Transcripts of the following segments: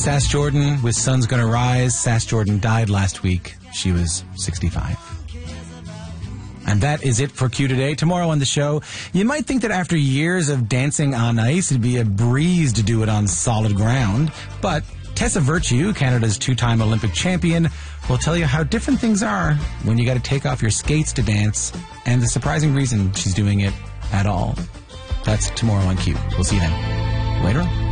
Sass Jordan with Sun's Gonna Rise. Sass Jordan died last week. She was 65. And that is it for Q Today. Tomorrow on the show, you might think that after years of dancing on ice, it'd be a breeze to do it on solid ground. But Tessa Virtue, Canada's two-time Olympic champion, will tell you how different things are when you got to take off your skates to dance, and the surprising reason she's doing it at all. That's tomorrow on Q. We'll see you then. Later on.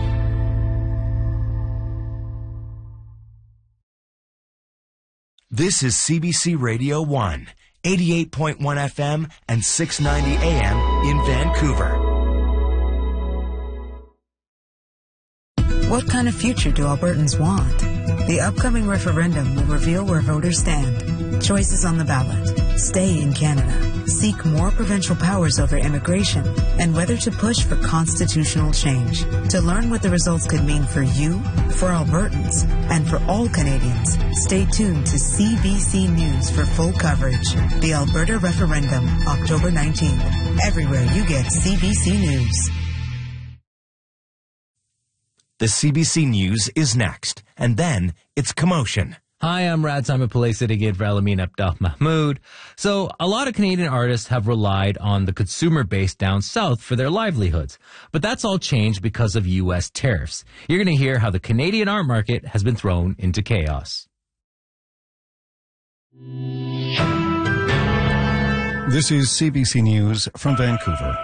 This is CBC Radio 1, 88.1 FM and 690 AM in Vancouver. What kind of future do Albertans want? The upcoming referendum will reveal where voters stand. Choices on the ballot. Stay in Canada. Seek more provincial powers over immigration, and whether to push for constitutional change. To learn what the results could mean for you, for Albertans, and for all Canadians, stay tuned to CBC News for full coverage. The Alberta Referendum, October 19th. Everywhere you get CBC News. The CBC News is next, and then it's Commotion. Hi, I'm Rad Simon Pillay sitting in for Alameen Abdel Mahmoud. So, a lot of Canadian artists have relied on the consumer base down south for their livelihoods. But that's all changed because of U.S. tariffs. You're going to hear how the Canadian art market has been thrown into chaos. This is CBC News from Vancouver.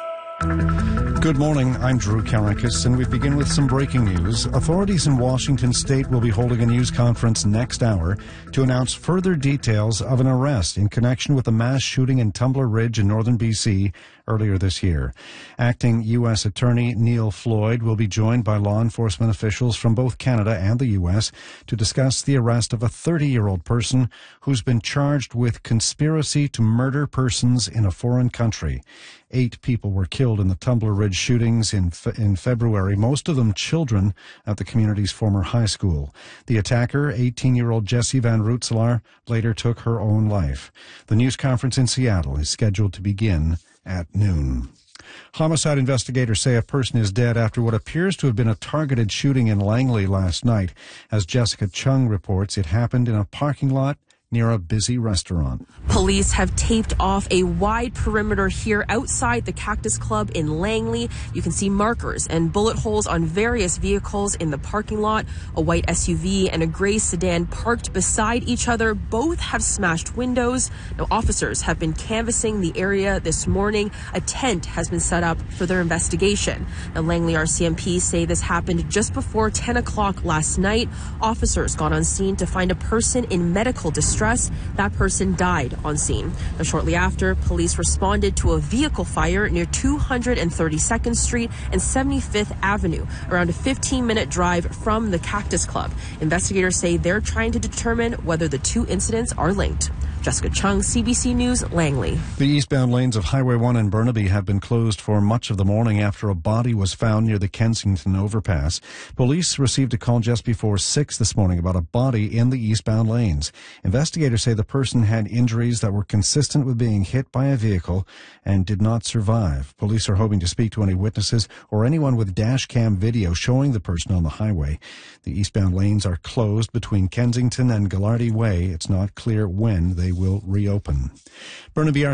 Good morning, I'm Drew Karakis, and we begin with some breaking news. Authorities in Washington state will be holding a news conference next hour to announce further details of an arrest in connection with a mass shooting in Tumbler Ridge in northern BC earlier this year. Acting U.S. Attorney Neil Floyd will be joined by law enforcement officials from both Canada and the U.S. to discuss the arrest of a 30-year-old person who's been charged with conspiracy to murder persons in a foreign country. 8 people were killed in the Tumbler Ridge shootings in February, most of them children at the community's former high school. The attacker, 18-year-old Jessie Van Rootselaar, later took her own life. The news conference in Seattle is scheduled to begin at noon. Homicide investigators say a person is dead after what appears to have been a targeted shooting in Langley last night. As Jessica Chung reports, it happened in a parking lot near a busy restaurant. Police have taped off a wide perimeter here outside the Cactus Club in Langley. You can see markers and bullet holes on various vehicles in the parking lot. A white SUV and a gray sedan parked beside each other. Both have smashed windows. Now, officers have been canvassing the area this morning. A tent has been set up for their investigation. Now, Langley RCMP say this happened just before 10 o'clock last night. Officers got on scene to find a person in medical distress. That person died on scene. Now, shortly after, police responded to a vehicle fire near 232nd Street and 75th Avenue, around a 15-minute drive from the Cactus Club. Investigators say they're trying to determine whether the two incidents are linked. Jessica Chung, CBC News, Langley. The eastbound lanes of Highway 1 in Burnaby have been closed for much of the morning after a body was found near the Kensington overpass. Police received a call just before 6 this morning about a body in the eastbound lanes. Investigators say the person had injuries that were consistent with being hit by a vehicle and did not survive. Police are hoping to speak to any witnesses or anyone with dash cam video showing the person on the highway. The eastbound lanes are closed between Kensington and Gallardy Way. It's not clear when they will reopen. Burnaby